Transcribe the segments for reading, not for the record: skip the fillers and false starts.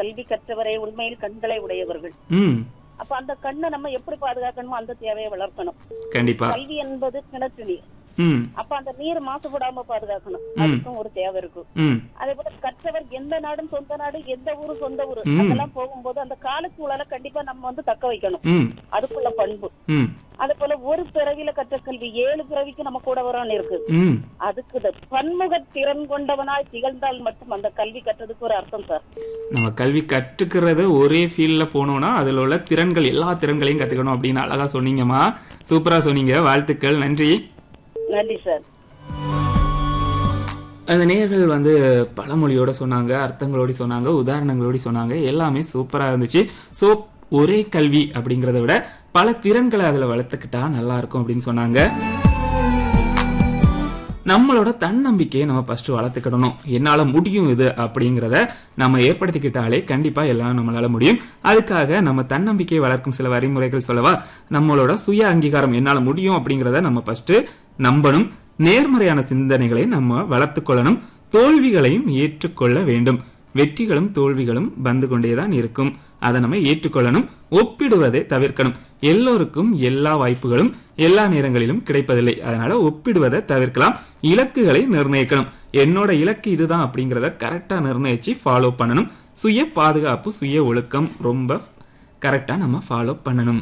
கல்வி கற்றவரை உண்மையில் கண்களை உடையவர்கள். ம் அப்ப அந்த கண்ணை நம்ம எப்படி பாதுகாக்கணுமோ அந்த தேவையை வளர்க்கணும். கண்டிப்பா. கல்வி என்பது கிணற்று நீர். ம் அப்ப அந்த நீர் மாசுபடாம பாதுகாக்கணும். அதுக்கும் ஒரு தேவை இருக்கும். ம் அதே போல கற்றவர் எந்த நாடும் சொந்த நாடு, எந்த ஊரு சொந்த ஊரு, அதெல்லாம் போகும்போது அந்த காலச்சூழலை கண்டிப்பா நம்ம தக்க வைக்கணும். ம் அதுக்குள்ள பண்பு. ம் அதே போல ஒரு பிறவில கற்ற கல்வி 7 பிறவிக்கு நம்ம கூட வரான்னு இருக்கு. ம் அதுக்கு பன்முக திறன் கொண்டவனாய் திகழ்ந்தால் மட்டும் அந்த கல்வி கற்றதுக்கு ஒரு அர்த்தம் சார். நம்ம கல்வி கற்றுக்கிறது ஒரே ஃபீல்ட்ல போனோம்னா அதுல உள்ள திறன்கள் எல்லா திறன்களையும் கத்துக்கணும் அப்படின்னு அழகா சொன்னீங்கம்மா. சூப்பரா சொன்னீங்க. வாழ்த்துக்கள். நன்றி. நன்றி சார். அந்த நேயர்கள் பழமொழியோட சொன்னாங்க, அர்த்தங்களோட சொன்னாங்க, உதாரணங்களோட சொன்னாங்க. எல்லாமே சூப்பரா இருந்துச்சு. சோ ஒரே கல்வி அப்படிங்கறத விட பல திறன்களை அதுல வளர்த்துக்கிட்டா நல்லா இருக்கும் அப்படின்னு சொன்னாங்க. நம்மளோட தன்னம்பிக்கையை நம்ம ஃபர்ஸ்ட் வளர்த்துக்கிடணும். என்னால முடியும் இது அப்படிங்கறத நம்ம ஏற்படுத்திக்கிட்டாலே கண்டிப்பா எல்லாம் நம்மளால முடியும். அதுக்காக நம்ம தன்னம்பிக்கையை வளர்க்கும் சில வழிமுறைகள் சொல்லவா? நம்மளோட சுய அங்கீகாரம், என்னால முடியும் அப்படிங்கறத நம்ம ஃபர்ஸ்ட் நம்பணும். நேர்மறையான சிந்தனைகளை நம்ம வளர்த்துக் கொள்ளணும். தோல்விகளையும் ஏற்றுக்கொள்ள வேண்டும். வெற்றிகளும் தோல்விகளும் வந்து கொண்டேதான் இருக்கும். அதை நம்ம ஏற்றுக்கொள்ளணும். ஒப்பிடுவதை தவிர்க்கணும். எல்லோருக்கும் எல்லா வாய்ப்புகளும் எல்லா நேரங்களிலும் கிடைப்பதில்லை. அதனால ஒப்பிடுவதை தவிர்க்கலாம். இலக்குகளை நிர்ணயிக்கணும். என்னோட இலக்கு இதுதான் அப்படிங்கறத கரெக்டா நிர்ணயிச்சு ஃபாலோ பண்ணணும். சுய பாதுகாப்பு, சுய ஒழுக்கம் ரொம்ப கரெக்டா நம்ம ஃபாலோ பண்ணணும்.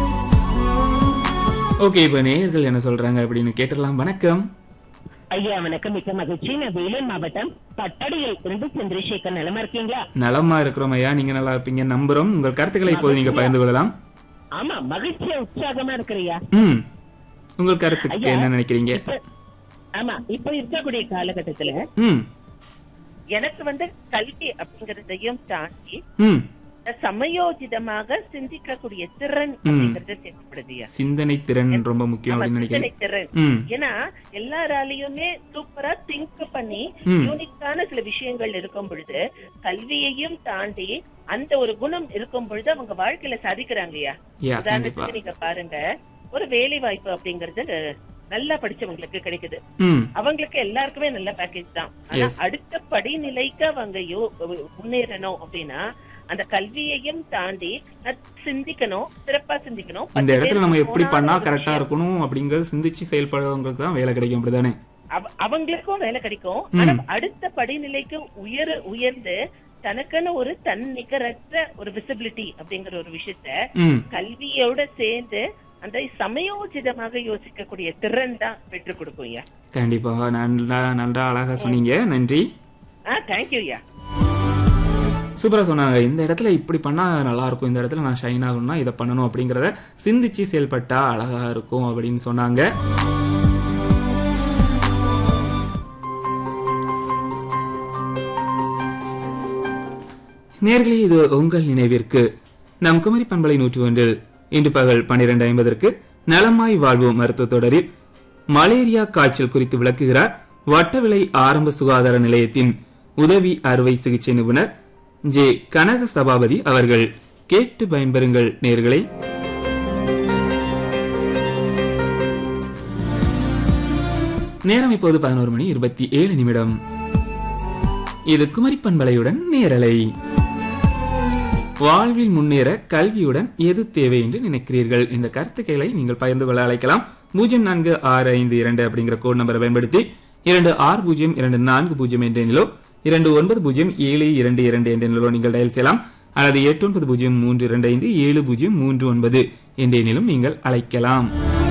ஓகே, இப்ப நேயர்கள் என்ன சொல்றாங்க அப்படின்னு கேட்டுடலாம். வணக்கம் ஐயா. வணக்கம். மிக்க மகிழ்ச்சி. நான் வேலூர் மாவட்டம் பட்டடியில் இருந்து சந்திரசேகர். நலமா இருக்கீங்களா? நலமா இருக்கிறோம் ஐயா. நீங்க நல்லா இருப்பீங்க நம்புறோம். உங்கள் கருத்துக்களை இப்போது நீங்க பகிர்ந்து கொள்ளலாம். ஆமா, மகிழ்ச்சியா உற்சாகமா இருக்கிறியா? உங்கள் கருத்துக்கு என்ன நினைக்கிறீங்க? ஆமா, இப்ப இருக்கக்கூடிய காலகட்டத்துல எனக்கு கல்வி அப்படிங்கறதையும் தாண்டி சமயோஜிதமாக சிந்திக்கக்கூடிய திறன் அப்படிங்கறது தேவைப்படுது. சிந்தனை திறன் ரொம்ப முக்கியம் அப்படின்னு நினைக்கிறேன். ஏன்னா எல்லாராலையுமே சூப்பரா திங்க் பண்ணி யூனிக்கான சில விஷயங்கள் இருக்கும் பொழுது கல்வியையும் தாண்டி அந்த ஒரு குணம் இருக்கும் பொழுது அவங்க வாழ்க்கையில சாதிக்கிறாங்கய்யா. உதாரணத்துக்கு நீங்க பாருங்க, ஒரு வேலை வாய்ப்பு அப்படிங்கறது நல்லா படிச்சவங்களுக்கு கிடைக்குது. அவங்களுக்கு எல்லாருக்குமே நல்ல பேக்கேஜ் தான். ஆனா அடுத்த படிநிலைக்கு அவங்க முன்னேறணும் அப்படின்னா அந்த கல்வியையும் தாண்டி சிந்திக்கணும், சிறப்பா சிந்திக்கணும். இந்த இடத்துல நம்ம எப்படி பண்ணா கரெக்டா இருக்கணும் அப்படிங்கறது சிந்திச்சு செயல்படுறவங்களுக்கு தான் வேலை கிடைக்கும். அப்படிதானே? அவங்களுக்கும் வேலை கிடைக்கும். ஆனா அடுத்த படிநிலைக்கு உயர்ந்து தனக்கான ஒரு தன்னிகரற்ற ஒரு விசிபிலிட்டி அப்படிங்கிற ஒரு விஷயத்த கல்வியோட சேர்ந்து அந்த சமயோஜிதமாக யோசிக்கக்கூடிய திறன் தான் பெற்றுக் கொடுக்கும். கண்டிப்பா. நல்லா அழகா சொன்னீங்க. நன்றி. தேங்க்யூ ஐயா. சூப்பரா சொன்னாங்க. இந்த இடத்துல இப்படி பண்ணா நல்லா இருக்கும், இந்த இடத்துல நான் ஷைன் ஆகணும்னா இதை பண்ணணும் அப்படிங்கறத சிந்திச்சு செயல்பட்டா அழகா இருக்கும் அப்படின்னு சொன்னாங்க. நேர்களே, இது உங்கள் நினைவிற்கு நம் குமரி பண்பலை 101 இன்று பகல் 12:50 நலமாய் வாழ்வோம் மருத்துவ தொடரில் மலேரியா காய்ச்சல் குறித்து விளக்குகிறார் வட்டவிளை ஆரம்ப சுகாதார நிலையத்தின் உதவி அறுவை சிகிச்சை நிபுணர் ஜே கனக சபாபதி அவர்கள். கேட்டு பயன்பெறுங்கள் நேயர்களே. நேரம் இப்போது 11:27. இது குமரி பண்பலையுடன் நேரலை. வாழ்வில் முன்னேற கல்வியுடன் எது தேவை என்று நினைக்கிறீர்கள்? இந்த கருத்துக்களை நீங்கள் பகிர்ந்து கொள்ள அழைக்கலாம். 0462 அப்படிங்கிற கோட் நம்பரை பயன்படுத்தி 260240 என்ற எண்ணிலோ 290722 என்ற எண்ணிலோ நீங்கள் டயல் செய்யலாம். அல்லது 8903257039 என்ற எண்ணிலும் நீங்கள் அழைக்கலாம்.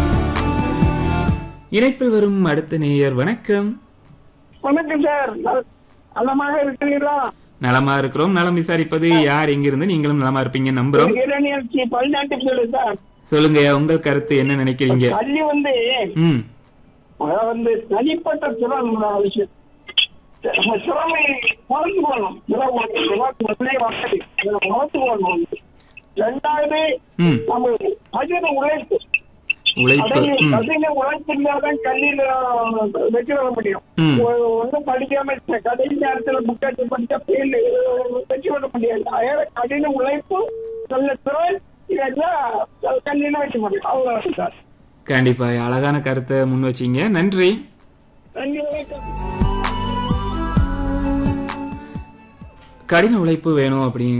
இணைப்பில் வரும் அடுத்த நேயர். வணக்கம். வணக்கம் சார். நலமாக இருக்கிறீர்களா? நலமா இருக்கிறோம். நலம் விசாரிப்பது யார்? எங்கிருந்து? நீங்களும் நலமா இருப்பீங்க நம்புறோம். சொல்லுங்க, உங்கள் கருத்து என்ன நினைக்கிறீங்க? கல்வி தனிப்பட்ட திறன் விஷயம். திறமை வளர்த்து போகணும். வளர்த்து போகணும். ரெண்டாவது நம்ம கடின உழைப்பு. கடின உழைப்புதான் கல்வியில வெற்றி பெற முடியும். ஒன்னும் படிக்காம கடைசி நேரத்துல புக்காட்டு படிச்சா வெற்றி பெற முடியாது. கடின உழைப்பு, நல்ல திறன், கல்வியில வெற்றி முடியும். அவ்வளவு சார். கண்டிப்பா அழகான கருத்தை முன் வச்சீங்க. நன்றி. கடின உழைப்பு வேணும் அப்படின்னு